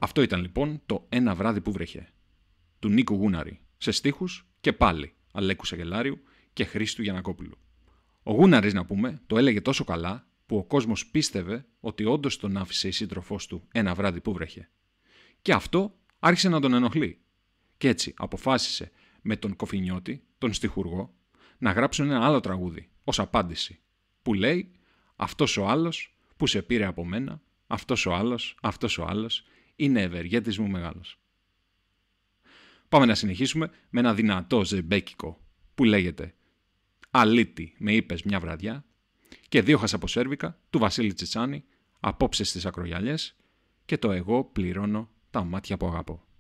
Αυτό ήταν λοιπόν το «Ένα βράδυ που βρέχε» του Νίκου Γούναρη, σε στίχους και πάλι Αλέκου Σεγελάριου και Χρήστου Γιαννακόπουλου. Ο Γούναρης, να πούμε, το έλεγε τόσο καλά που ο κόσμος πίστευε ότι όντως τον άφησε η σύντροφός του ένα βράδυ που βρέχε. Και αυτό άρχισε να τον ενοχλεί. Και έτσι αποφάσισε με τον Κοφινιώτη, τον στιχουργό, να γράψουν ένα άλλο τραγούδι ως απάντηση, που λέει «Αυτός ο άλλος που σε πήρε από μένα, αυτός ο άλλος είναι ευεργέτης μου μεγάλος». Πάμε να συνεχίσουμε με ένα δυνατό ζεμπέκικο που λέγεται «Αλήτη με είπες μια βραδιά» και «Δύο χασαποσέρβικα» του Βασίλη Τσιτσάνη, «Απόψε στις ακρογιαλιές» και το «Εγώ πληρώνω τα μάτια που αγαπώ».